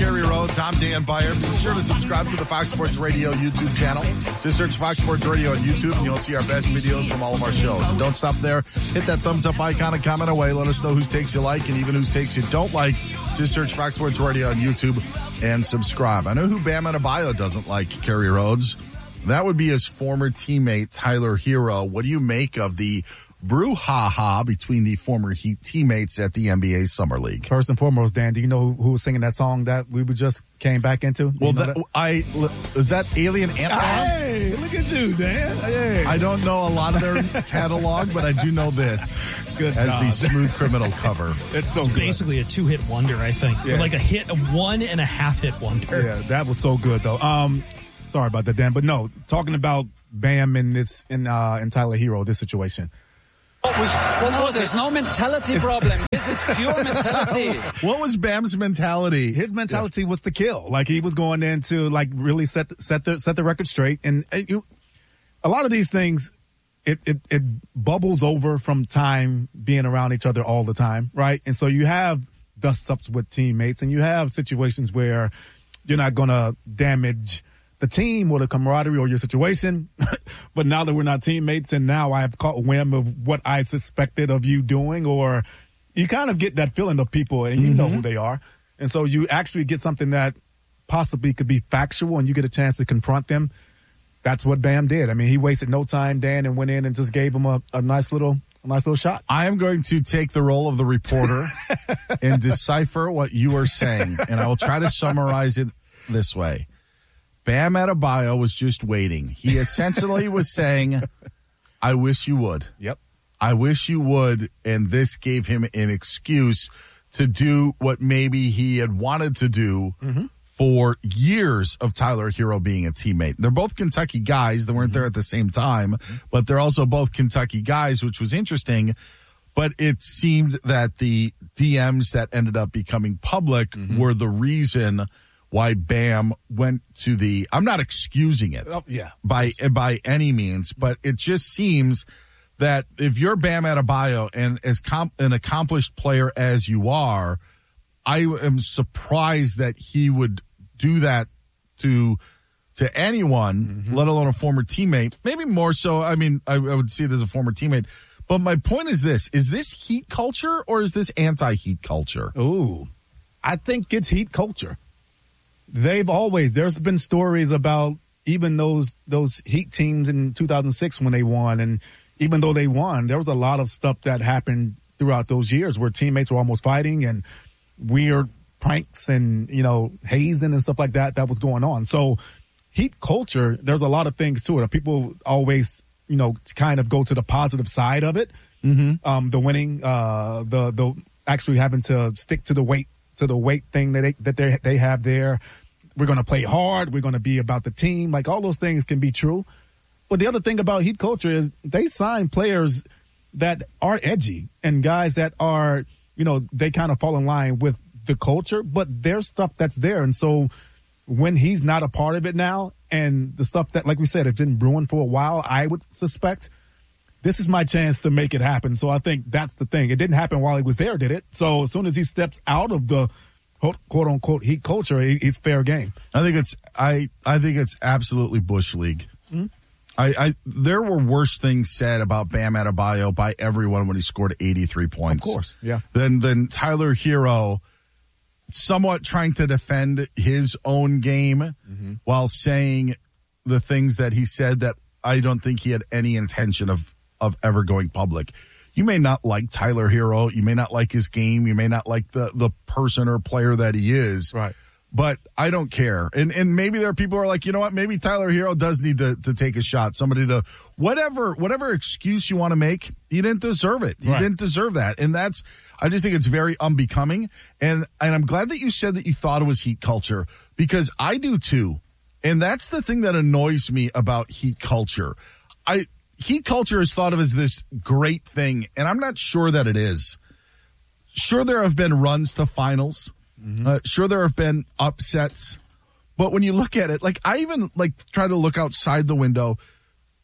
Kerry Rhodes. I'm Dan Byer. Be sure to subscribe to the Fox Sports Radio YouTube channel. Just search Fox Sports Radio on YouTube, and you'll see our best videos from all of our shows. And don't stop there. Hit that thumbs up icon and comment away. Let us know whose takes you like and even whose takes you don't like. Just search Fox Sports Radio on YouTube and subscribe. I know who Bam Adebayo doesn't like, Kerry Rhodes. That would be his former teammate, Tyler Hero. What do you make of the brouhaha between the former Heat teammates at the NBA Summer League? First and foremost, Dan, do you know who was singing that song that we just came back into? Well, is that Alien Ant-Man? Hey, look at you, Dan. Hey. I don't know a lot of their catalog, but I do know this as the Smooth Criminal cover. It's basically a two-hit wonder, I think. Yeah. Like a 1.5 hit wonder. Yeah, that was so good, though. Sorry about that, Dan. But no, talking about Bam in Tyler Hero, this situation. What was there's no mentality problem. This is pure mentality. What was Bam's mentality? His mentality was to kill. Like, he was going in to like really set the record straight. And a lot of these things, it bubbles over from time being around each other all the time, right? And so you have dust ups with teammates, and you have situations where you're not going to damage the team or the camaraderie or your situation. But now that we're not teammates, and now I have caught whim of what I suspected of you doing, or you kind of get that feeling of people, and you know who they are. And so you actually get something that possibly could be factual, and you get a chance to confront them. That's what Bam did. I mean, he wasted no time, Dan, and went in and just gave him a nice little shot. I am going to take the role of the reporter and decipher what you are saying, and I will try to summarize it this way. Bam Adebayo was just waiting. He essentially was saying, I wish you would. Yep. I wish you would. And this gave him an excuse to do what maybe he had wanted to do for years of Tyler Hero being a teammate. They're both Kentucky guys. They weren't there at the same time, but they're also both Kentucky guys, which was interesting. But it seemed that the DMs that ended up becoming public were the reason why Bam went to I'm not excusing it by any means, but it just seems that if you're Bam Adebayo and as an accomplished player as you are, I am surprised that he would do that to anyone, let alone a former teammate. Maybe more so. I mean, I would see it as a former teammate. But my point is this Heat culture or is this anti-Heat culture? Ooh, I think it's Heat culture. There's been stories about even those Heat teams in 2006 when they won. And even though they won, there was a lot of stuff that happened throughout those years where teammates were almost fighting and weird pranks and, hazing and stuff like that was going on. So Heat culture, there's a lot of things to it. People always, kind of go to the positive side of it. The winning, the actually having to stick to the weight thing that they have there. We're going to play hard. We're going to be about the team. Like, all those things can be true. But the other thing about Heat culture is they sign players that are edgy and guys that are, they kind of fall in line with the culture, but there's stuff that's there. And so when he's not a part of it now, and the stuff that, like we said, has been brewing for a while, I would suspect this is my chance to make it happen. So I think that's the thing. It didn't happen while he was there, did it? So as soon as he steps out of the quote unquote Heat culture, it's fair game. I think it's absolutely Bush League. There were worse things said about Bam Adebayo by everyone when he scored 83 points. Of course, yeah. Then Tyler Hero somewhat trying to defend his own game while saying the things that he said that I don't think he had any intention of ever going public. You may not like Tyler Hero. You may not like his game. You may not like the person or player that he is. Right. But I don't care. And maybe there are people who are like, you know what? Maybe Tyler Hero does need to take a shot. Somebody to whatever excuse you want to make. He didn't deserve it. He didn't deserve that. And I just think it's very unbecoming. And I'm glad that you said that you thought it was Heat culture, because I do too. And that's the thing that annoys me about Heat culture. Heat culture is thought of as this great thing, and I'm not sure that it is. Sure, there have been runs to finals. Sure, there have been upsets. But when you look at it, like, I even try to look outside the window.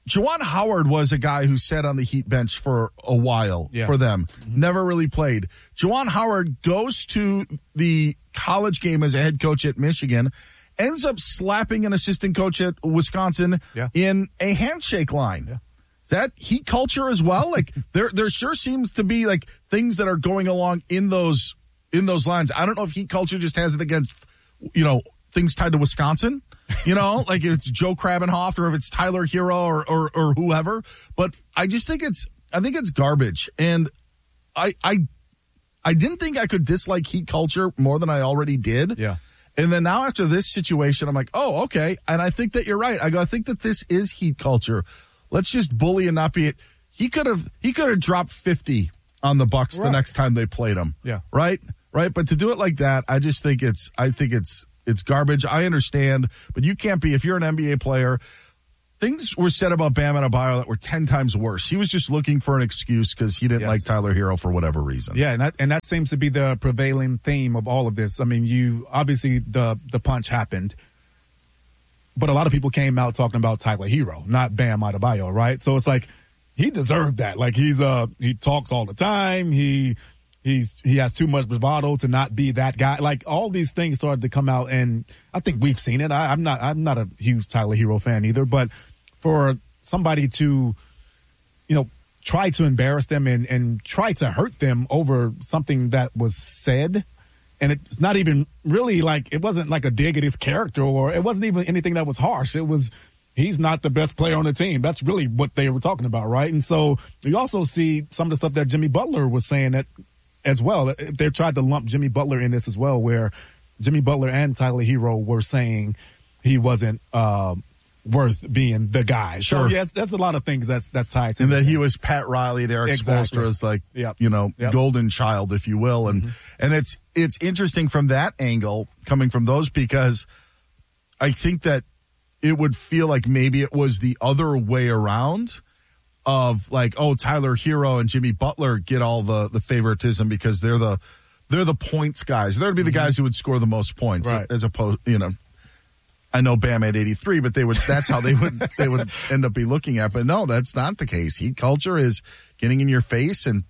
Juwan Howard was a guy who sat on the Heat bench for a while for them. Never really played. Juwan Howard goes to the college game as a head coach at Michigan, ends up slapping an assistant coach at Wisconsin in a handshake line. Yeah. Is that Heat culture as well? Like there sure seems to be like things that are going along in those lines. I don't know if Heat culture just has it against, things tied to Wisconsin. Like if it's Joe Krabenhoft or if it's Tyler Hero or whoever. But I just think it's garbage. And I didn't think I could dislike Heat culture more than I already did. Yeah. And then now after this situation, I'm like, oh, okay. And I think that you're right. I think that this is Heat culture. Let's just bully and not be it. He could have dropped 50 on the Bucks the next time they played him. Yeah. Right. But to do it like that, I just think it's garbage. I understand, but you can't be, if you're an NBA player, things were said about Bam Adebayo that were 10 times worse. He was just looking for an excuse because he didn't like Tyler Hero for whatever reason. Yeah, and that seems to be the prevailing theme of all of this. I mean, obviously the punch happened, but a lot of people came out talking about Tyler Hero, not Bam Adebayo, right? So it's like he deserved that. Like he talks all the time. He has too much bravado to not be that guy. Like all these things started to come out, and I think we've seen it. I'm not a huge Tyler Hero fan either, but for somebody to, try to embarrass them and try to hurt them over something that was said, and it's not even really like, it wasn't like a dig at his character, or it wasn't even anything that was harsh. It was, he's not the best player on the team. That's really what they were talking about, right? And so you also see some of the stuff that Jimmy Butler was saying that as well. They tried to lump Jimmy Butler in this as well, where Jimmy Butler and Tyler Hero were saying he wasn't worth being the guy. Sure. So, yes, that's a lot of things that's tied to and that he was Pat Riley, Eric Spoelstra as like, golden child, if you will. And and it's interesting from that angle, coming from those, because I think that it would feel like maybe it was the other way around. Of like, oh, Tyler Hero and Jimmy Butler get all the favoritism because they're the points guys. They're to be the guys who would score the most points, as opposed, I know Bam had 83, but that's how they would end up be looking at. But no, that's not the case. Heat culture is getting in your face, and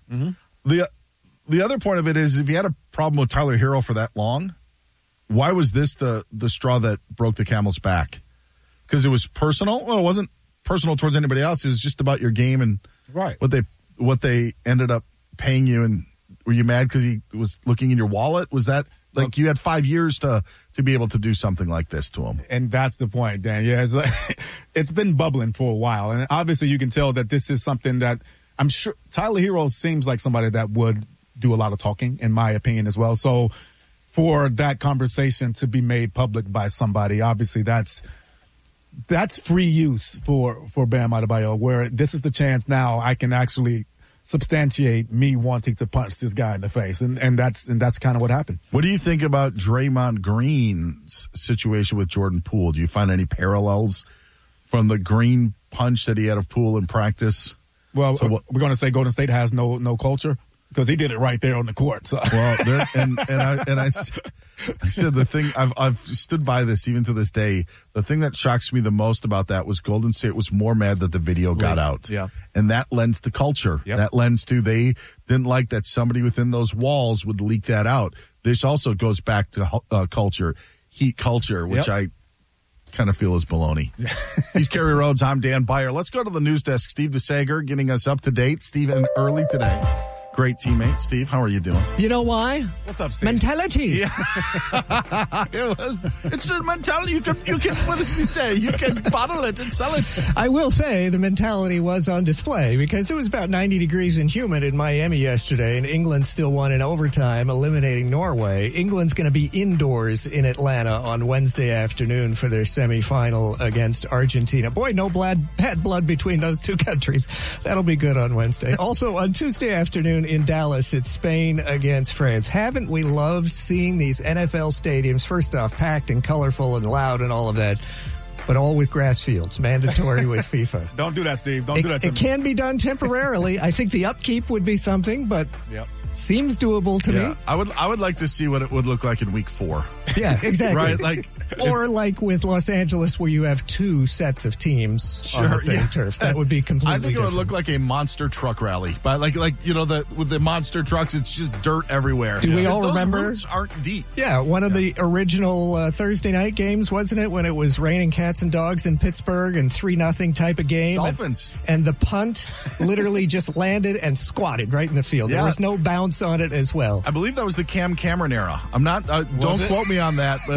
the other point of it is, if you had a problem with Tyler Hero for that long, why was this the straw that broke the camel's back? Because it was personal? Well, it wasn't personal towards anybody else. It was just about your game and what they ended up paying you. And were you mad because he was looking in your wallet? Was that like you had 5 years to be able to do something like this to him? And that's the point, Dan. Yeah, it's been bubbling for a while, and obviously you can tell that this is something that I'm sure Tyler Hero seems like somebody that would do a lot of talking, in my opinion, as well. So for that conversation to be made public by somebody, obviously that's free use for Bam Adebayo, where this is the chance now I can actually substantiate me wanting to punch this guy in the face. And that's kind of what happened. What do you think about Draymond Green's situation with Jordan Poole? Do you find any parallels from the Green punch that he had of Poole in practice? Well, we're going to say Golden State has no culture, because he did it right there on the court. So. Well, I said the thing, I've stood by this even to this day. The thing that shocks me the most about that was Golden State was more mad that the video got out. Yeah. And that lends to culture. Yep. That lends to, they didn't like that somebody within those walls would leak that out. This also goes back to culture, Heat culture, which I kind of feel is baloney. Yeah. He's Kerry Rhodes. I'm Dan Beyer. Let's go to the news desk. Steve DeSager getting us up to date. Steve in early today. Great teammate. Steve, how are you doing? You know why? What's up, Steve? Mentality. Yeah. It's a mentality. You can, what does he say? You can bottle it and sell it. I will say the mentality was on display, because it was about 90 degrees and humid in Miami yesterday, and England still won in overtime, eliminating Norway. England's going to be indoors in Atlanta on Wednesday afternoon for their semifinal against Argentina. Boy, no bad blood between those two countries. That'll be good on Wednesday. Also, on Tuesday afternoon, in Dallas, it's Spain against France. Haven't we loved seeing these NFL stadiums, first off, packed and colorful and loud and all of that, but all with grass fields, mandatory with FIFA. Don't do that, Steve. Don't do that to me. It can be done temporarily. I think the upkeep would be something, but Seems doable to me. I would like to see what it would look like in week 4. Yeah, exactly. Right? Like, or like with Los Angeles, where you have 2 sets of teams on the same turf. That would be completely I think different. it would look like a monster truck rally. But with the monster trucks, it's just dirt everywhere. Do we all remember? Those roots aren't deep. Yeah, one of the original Thursday night games, wasn't it, when it was raining cats and dogs in Pittsburgh and 3-0 type of game? Dolphins. And the punt literally just landed and squatted right in the field. Yeah. There was no bounce on it as well. I believe that was the Cam Cameron era. I'm not. Don't quote me on that.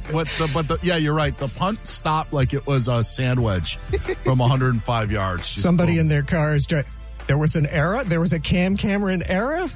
But you're right. The punt stopped like it was a sand wedge from 105 yards. Somebody in their car is driving. There was an era. There was a Cam Cameron era.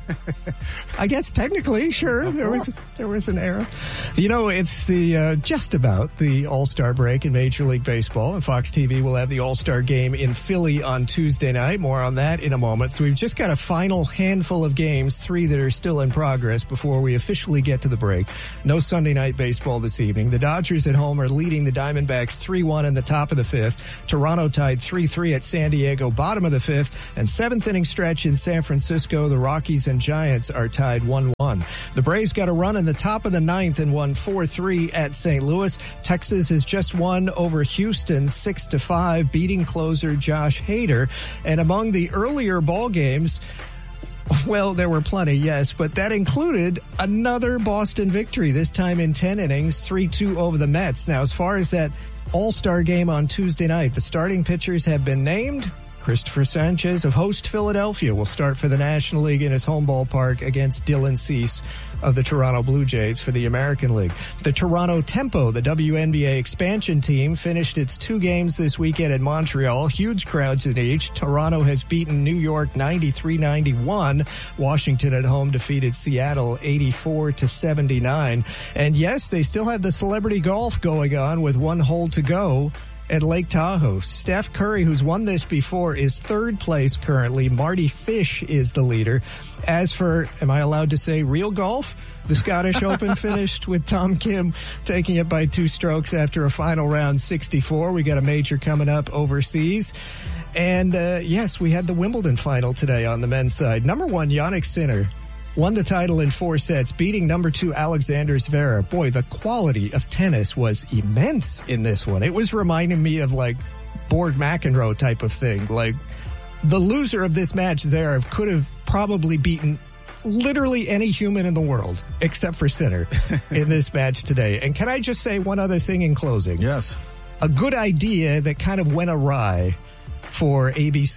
I guess technically, sure, there was an era. You know, it's the just about the All-Star break in Major League Baseball, and Fox TV will have the All-Star game in Philly on Tuesday night. More on that in a moment. So we've just got a final handful of games, 3 that are still in progress before we officially get to the break. No Sunday night baseball this evening. The Dodgers at home are leading the Diamondbacks 3-1 in the top of the 5th. Toronto tied 3-3 at San Diego, bottom of the 5th, and 7th inning stretch in San Francisco. The Rockies and Giants are tied 1-1. The Braves got a run in the top of the 9th and won 4-3 at St. Louis. Texas has just won over Houston 6-5, beating closer Josh Hader. And among the earlier ball games, well, there were plenty, yes, but that included another Boston victory, this time in 10 innings, 3-2 over the Mets. Now, as far as that All-Star game on Tuesday night, the starting pitchers have been named. Christopher Sanchez of host Philadelphia will start for the National League in his home ballpark against Dylan Cease of the Toronto Blue Jays for the American League. The Toronto Tempo, the WNBA expansion team, finished its 2 games this weekend in Montreal. Huge crowds in each. Toronto has beaten New York 93-91. Washington at home defeated Seattle 84-79. And yes, they still have the celebrity golf going on with 1 hole to go at Lake Tahoe. Steph Curry, who's won this before, is 3rd place currently. Marty Fish is the leader. As for, am I allowed to say real golf? The Scottish Open finished with Tom Kim taking it by 2 strokes after a final round 64. We got a major coming up overseas. And yes, we had the Wimbledon final today on the men's side. Number 1, Jannik Sinner, won the title in 4 sets, beating number 2 Alexander Zverev. Boy, the quality of tennis was immense in this one. It was reminding me of like Borg McEnroe type of thing. Like the loser of this match, Zverev, could have probably beaten literally any human in the world except for Sinner in this match today. And can I just say one other thing in closing? Yes. A good idea that kind of went awry for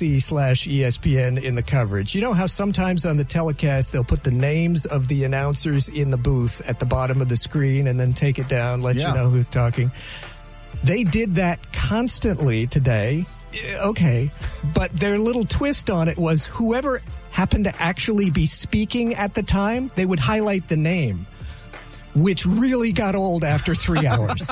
ABC/ESPN in the coverage. You know how sometimes on the telecast they'll put the names of the announcers in the booth at the bottom of the screen and then take it down, let you know who's talking. They did that constantly today. Okay. But their little twist on it was whoever happened to actually be speaking at the time, they would highlight the name, which really got old after 3 hours.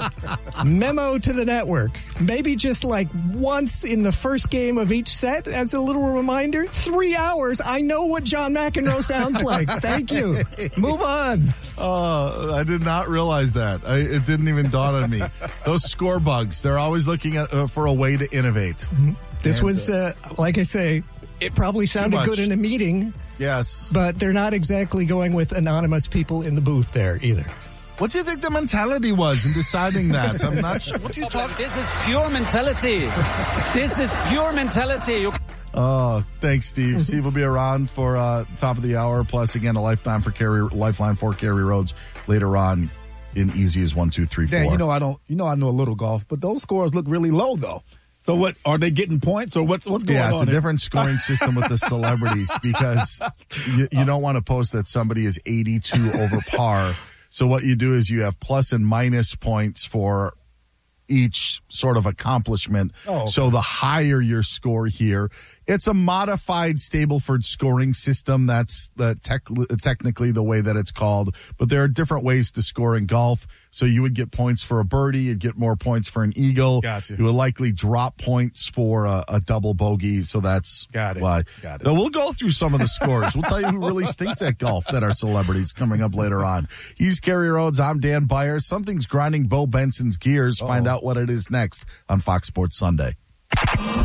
Memo to the network. Maybe just like once in the first game of each set as a little reminder. 3 hours. I know what John McEnroe sounds like. Thank you. Move on. I did not realize that. It didn't even dawn on me. Those score bugs, they're always looking at, for a way to innovate. Mm-hmm. This was, like I say, it probably sounded good in a meeting. Yes. But they're not exactly going with anonymous people in the booth there either. What do you think the mentality was in deciding that? I'm not sure. What do you talk? This is pure mentality. This is pure mentality. Oh, thanks, Steve. Steve will be around for top of the hour. Plus, again, a lifeline for Kerry Rhodes later on in easy as 1, 2, 3, 4. Dan, I know a little golf, but those scores look really low though. So what, are they getting points or what's going on? Yeah, it's a different scoring system with the celebrities because you don't want to post that somebody is 82 over par. So what you do is you have plus and minus points for each sort of accomplishment. Oh, okay. So the higher your score here, it's a modified Stableford scoring system. That's technically the way that it's called. But there are different ways to score in golf. So you would get points for a birdie. You'd get more points for an eagle. Gotcha. You would likely drop points for a double bogey. So that's why. Got it. Now, we'll go through some of the scores. We'll tell you who really stinks at golf that are celebrities coming up later on. He's Kerry Rhodes. I'm Dan Byers. Something's grinding Bo Benson's gears. Find out what it is next on Fox Sports Sunday.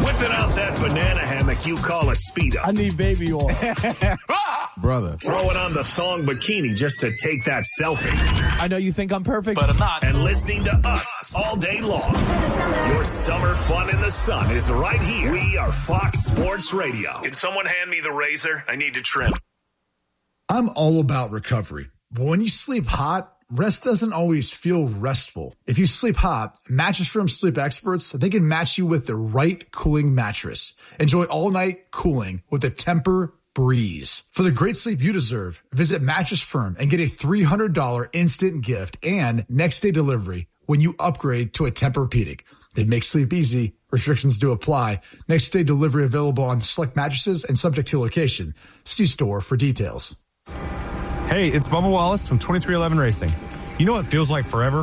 Whipping out that banana hammock you call a Speedo. I need baby oil. Brother. Throwing on the thong bikini just to take that selfie. I know you think I'm perfect, but I'm not. And listening to us all day long. Your summer fun in the sun is right here. We are Fox Sports Radio. Can someone hand me the razor? I need to trim. I'm all about recovery. But when you sleep hot, rest doesn't always feel restful. If you sleep hot, Mattress Firm sleep experts, they can match you with the right cooling mattress. Enjoy all-night cooling with the Tempur Breeze. For the great sleep you deserve, visit Mattress Firm and get a $300 instant gift and next-day delivery when you upgrade to a Tempur-Pedic. They make sleep easy. Restrictions do apply. Next-day delivery available on select mattresses and subject to location. See store for details. Hey, it's Bubba Wallace from 2311 Racing. You know what feels like forever?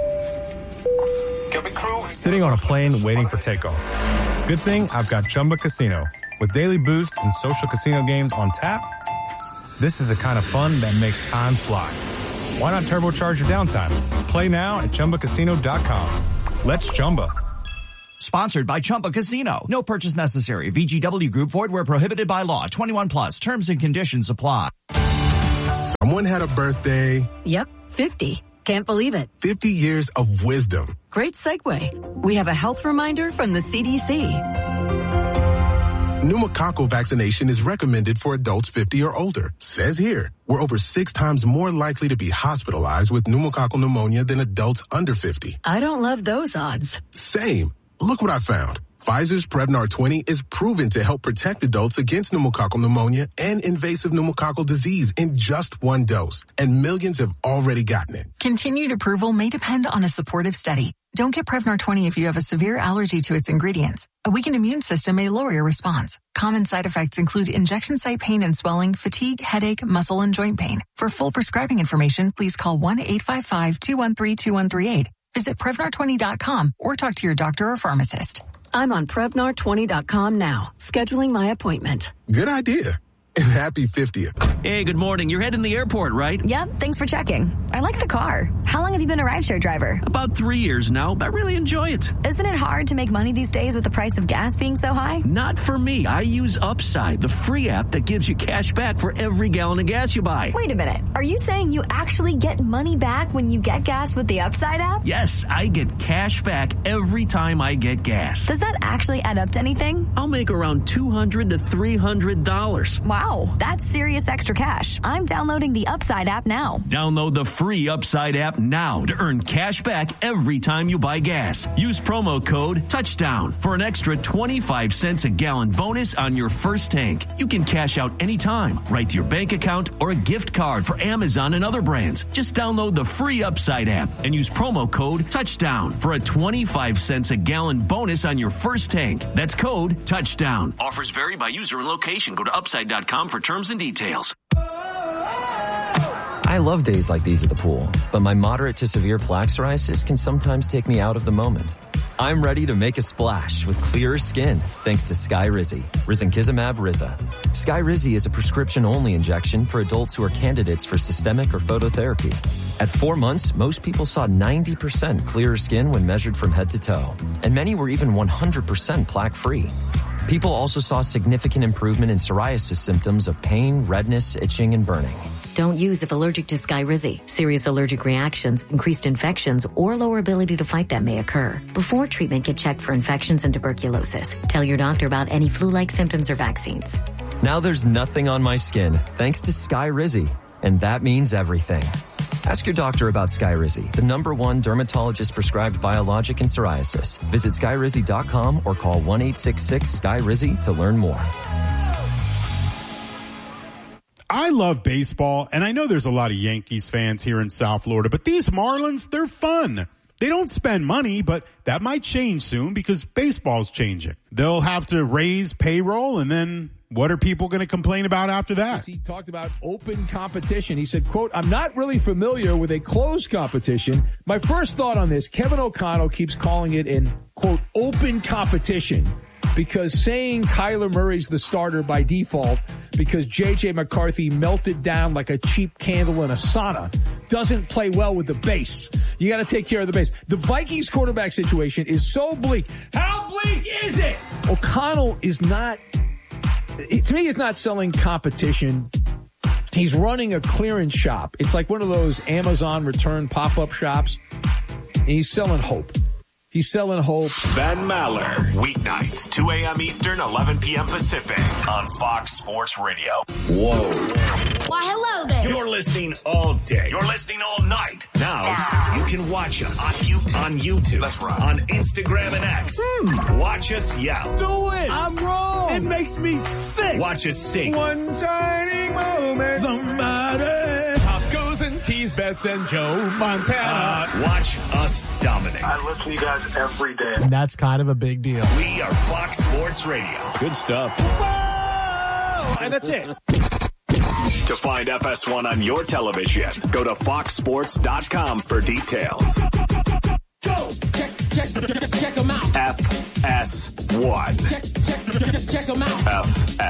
Sitting on a plane waiting for takeoff. Good thing I've got Chumba Casino. With daily boost and social casino games on tap, this is the kind of fun that makes time fly. Why not turbocharge your downtime? Play now at ChumbaCasino.com. Let's Chumba. Sponsored by Chumba Casino. No purchase necessary. VGW Group. Void where prohibited by law. 21 plus. Terms and conditions apply. Someone had a birthday. Yep, 50. Can't believe it. 50 years of wisdom. Great segue. We have a health reminder from the CDC. Pneumococcal vaccination is recommended for adults 50 or older. Says here, we're over 6 times more likely to be hospitalized with pneumococcal pneumonia than adults under 50. I don't love those odds. Same. Look what I found. Pfizer's Prevnar 20 is proven to help protect adults against pneumococcal pneumonia and invasive pneumococcal disease in just 1 dose. And millions have already gotten it. Continued approval may depend on a supportive study. Don't get Prevnar 20 if you have a severe allergy to its ingredients. A weakened immune system may lower your response. Common side effects include injection site pain and swelling, fatigue, headache, muscle, and joint pain. For full prescribing information, please call 1-855-213-2138. Visit Prevnar20.com or talk to your doctor or pharmacist. I'm on Prevnar20.com now, scheduling my appointment. Good idea. And happy 50th. Hey, good morning. You're heading to the airport, right? Yep, thanks for checking. I like the car. How long have you been a rideshare driver? About 3 years now, but I really enjoy it. Isn't it hard to make money these days with the price of gas being so high? Not for me. I use Upside, the free app that gives you cash back for every gallon of gas you buy. Wait a minute. Are you saying you actually get money back when you get gas with the Upside app? Yes, I get cash back every time I get gas. Does that actually add up to anything? I'll make around $200 to $300. Wow, that's serious extra cash. I'm downloading the Upside app now. Download the free Upside app now to earn cash back every time you buy gas. Use promo code TOUCHDOWN for an extra 25 cents a gallon bonus on your first tank. You can cash out anytime, right to your bank account or a gift card for Amazon and other brands. Just download the free Upside app and use promo code TOUCHDOWN for a 25 cents a gallon bonus on your first tank. That's code TOUCHDOWN. Offers vary by user and location. Go to upside.com for terms and details. I love days like these at the pool, but my moderate to severe plaque psoriasis can sometimes take me out of the moment. I'm ready to make a splash with clearer skin thanks to Skyrizi, Risankizumab Riza. Skyrizi is a prescription-only injection for adults who are candidates for systemic or phototherapy. At 4 months, most people saw 90% clearer skin when measured from head to toe, and many were even 100% plaque-free. People also saw significant improvement in psoriasis symptoms of pain, redness, itching, and burning. Don't use if allergic to Skyrizi. Serious allergic reactions, increased infections, or lower ability to fight them may occur. Before treatment, get checked for infections and tuberculosis. Tell your doctor about any flu-like symptoms or vaccines. Now there's nothing on my skin thanks to Skyrizi, and that means everything. Ask your doctor about Skyrizi, the #1 dermatologist-prescribed biologic in psoriasis. Visit Skyrizi.com or call 1-866-SKYRIZI to learn more. I love baseball, and I know there's a lot of Yankees fans here in South Florida, but these Marlins, they're fun. They don't spend money, but that might change soon because baseball's changing. They'll have to raise payroll, and then what are people going to complain about after that? He talked about open competition. He said, quote, "I'm not really familiar with a closed competition. My first thought on this, Kevin O'Connell keeps calling it an, quote, open competition. because saying Kyler Murray's the starter by default because J.J. McCarthy melted down like a cheap candle in a sauna doesn't play well with the base. You got to take care of the base. The Vikings quarterback situation is so bleak. How bleak is it? O'Connell is not, to me, he's not selling competition. He's running a clearance shop. It's like one of those Amazon return pop-up shops. And he's selling hope. He's selling hope. Ben Maller, weeknights, 2 a.m. Eastern, 11 p.m. Pacific on Fox Sports Radio. Whoa. Why, hello there. You're listening all day. You're listening all night. Now, you can watch us on YouTube. That's right. On Instagram and X. Watch us yell. Do it. I'm wrong. It makes me sick. Watch us sing. One shining moment. Somebody. Tacos and teas, bets and Joe Montana. Watch us dominate. I listen to you guys every day. And that's kind of a big deal. We are Fox Sports Radio. Good stuff. Whoa! And that's it. To find FS1 on your television, go to foxsports.com for details. Go! Check them out. FS1. Check them out. FS1.